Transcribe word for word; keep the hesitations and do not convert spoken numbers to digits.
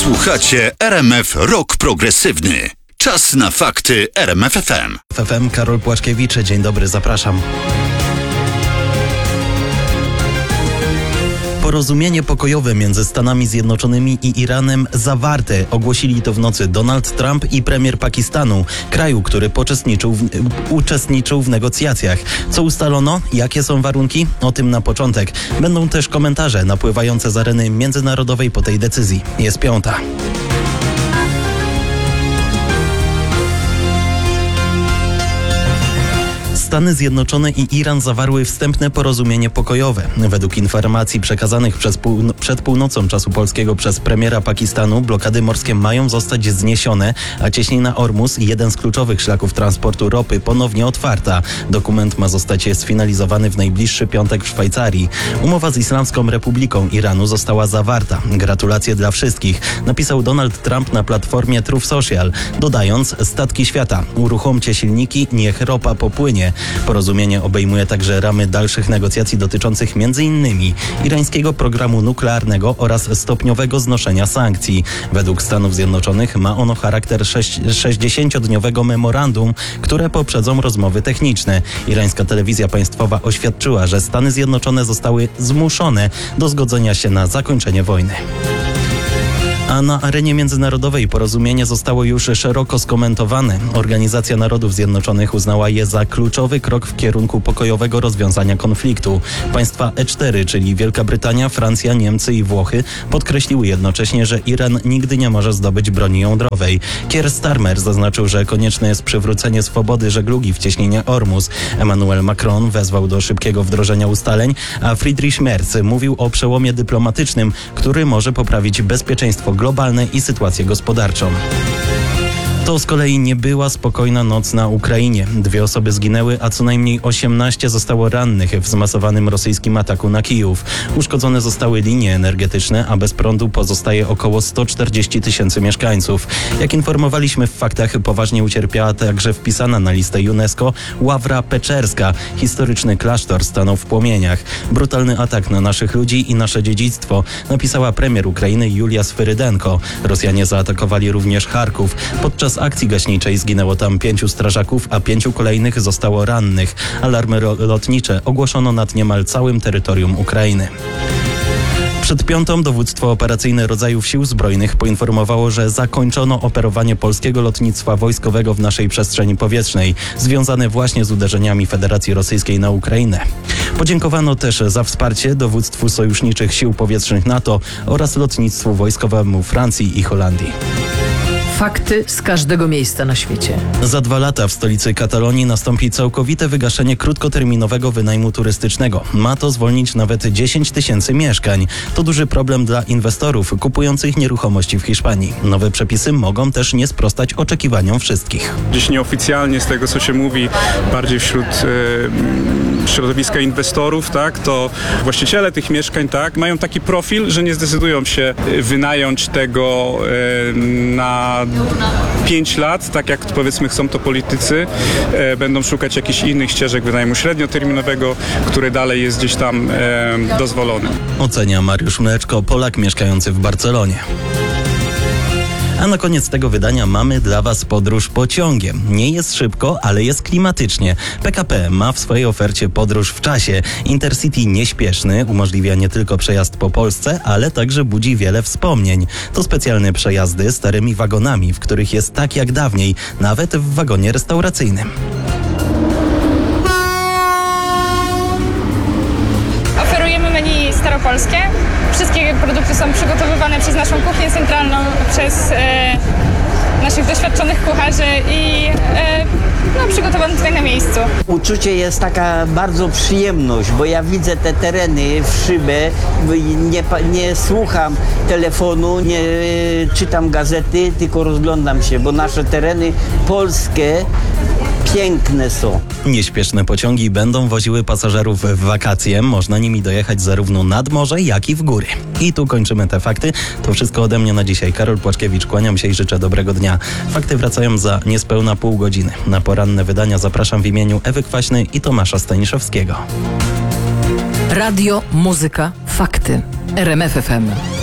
Słuchacie R M F Rock Progresywny. Czas na fakty R M F F M. W F M Karol Płaczkiewicz, dzień dobry, zapraszam. Porozumienie pokojowe między Stanami Zjednoczonymi i Iranem zawarte. Ogłosili to w nocy Donald Trump i premier Pakistanu, kraju, który uczestniczył w, uczestniczył w negocjacjach. Co ustalono? Jakie są warunki? O tym na początek. Będą też komentarze napływające z areny międzynarodowej po tej decyzji. Jest piąta. Stany Zjednoczone i Iran zawarły wstępne porozumienie pokojowe. Według informacji przekazanych przez pół, przed północą czasu polskiego przez premiera Pakistanu, blokady morskie mają zostać zniesione, a cieśnina Ormus, jeden z kluczowych szlaków transportu ropy, ponownie otwarta. Dokument ma zostać sfinalizowany w najbliższy piątek w Szwajcarii. Umowa z Islamską Republiką Iranu została zawarta. Gratulacje dla wszystkich, napisał Donald Trump na platformie Truth Social, dodając: statki świata, uruchomcie silniki, niech ropa popłynie. Porozumienie obejmuje także ramy dalszych negocjacji dotyczących między innymi irańskiego programu nuklearnego oraz stopniowego znoszenia sankcji. Według Stanów Zjednoczonych ma ono charakter sześćdziesięciodniowego memorandum, które poprzedzą rozmowy techniczne. Irańska telewizja państwowa oświadczyła, że Stany Zjednoczone zostały zmuszone do zgodzenia się na zakończenie wojny. A na arenie międzynarodowej porozumienie zostało już szeroko skomentowane. Organizacja Narodów Zjednoczonych uznała je za kluczowy krok w kierunku pokojowego rozwiązania konfliktu. Państwa E cztery, czyli Wielka Brytania, Francja, Niemcy i Włochy, podkreśliły jednocześnie, że Iran nigdy nie może zdobyć broni jądrowej. Keir Starmer zaznaczył, że konieczne jest przywrócenie swobody żeglugi w cieśninie Ormus. Emmanuel Macron wezwał do szybkiego wdrożenia ustaleń, a Friedrich Merz mówił o przełomie dyplomatycznym, który może poprawić bezpieczeństwo globalne i sytuację gospodarczą. To z kolei nie była spokojna noc na Ukrainie. Dwie osoby zginęły, a co najmniej osiemnaście zostało rannych w zmasowanym rosyjskim ataku na Kijów. Uszkodzone zostały linie energetyczne, a bez prądu pozostaje około sto czterdzieści tysięcy mieszkańców. Jak informowaliśmy w faktach, poważnie ucierpiała także wpisana na listę UNESCO Ławra Peczerska. Historyczny klasztor stanął w płomieniach. Brutalny atak na naszych ludzi i nasze dziedzictwo, napisała premier Ukrainy Julia Swyrydenko. Rosjanie zaatakowali również Charków. Podczas akcji gaśniczej zginęło tam pięciu strażaków, a pięciu kolejnych zostało rannych. Alarmy lotnicze ogłoszono nad niemal całym terytorium Ukrainy. Przed piątą dowództwo operacyjne rodzajów sił zbrojnych poinformowało, że zakończono operowanie polskiego lotnictwa wojskowego w naszej przestrzeni powietrznej, związane właśnie z uderzeniami Federacji Rosyjskiej na Ukrainę. Podziękowano też za wsparcie dowództwu sojuszniczych sił powietrznych NATO oraz lotnictwu wojskowemu Francji i Holandii. Fakty z każdego miejsca na świecie. Za dwa lata w stolicy Katalonii nastąpi całkowite wygaszenie krótkoterminowego wynajmu turystycznego. Ma to zwolnić nawet dziesięć tysięcy mieszkań. To duży problem dla inwestorów kupujących nieruchomości w Hiszpanii. Nowe przepisy mogą też nie sprostać oczekiwaniom wszystkich. Gdzieś nieoficjalnie z tego, co się mówi, bardziej wśród e, środowiska inwestorów, tak, to właściciele tych mieszkań, tak, mają taki profil, że nie zdecydują się wynająć tego e, na pięć lat, tak jak powiedzmy chcą to politycy, e, będą szukać jakichś innych ścieżek wynajmu średnioterminowego, który dalej jest gdzieś tam e, dozwolony. Ocenia Mariusz Mleczko, Polak mieszkający w Barcelonie. A na koniec tego wydania mamy dla Was podróż pociągiem. Nie jest szybko, ale jest klimatycznie. P K P ma w swojej ofercie podróż w czasie. Intercity nieśpieszny umożliwia nie tylko przejazd po Polsce, ale także budzi wiele wspomnień. To specjalne przejazdy starymi wagonami, w których jest tak jak dawniej, nawet w wagonie restauracyjnym. Oferujemy menu staropolskie. Wszystkie produkty są przygotowywane przez naszą kuchnię centralną, przez e, naszych doświadczonych kucharzy i e, no, przygotowane tutaj na miejscu. Uczucie jest taka bardzo przyjemność, bo ja widzę te tereny w szybę, nie, nie słucham telefonu, nie czytam gazety, tylko rozglądam się, bo nasze tereny polskie piękne są. Nieśpieszne pociągi będą woziły pasażerów w wakacje. Można nimi dojechać zarówno nad morze, jak i w góry. I tu kończymy te fakty. To wszystko ode mnie na dzisiaj. Karol Płaczkiewicz, kłaniam się i życzę dobrego dnia. Fakty wracają za niespełna pół godziny. Na poranne wydania zapraszam w imieniu Ewy Kwaśnej i Tomasza Staniszewskiego. Radio, muzyka, fakty. R M F F M.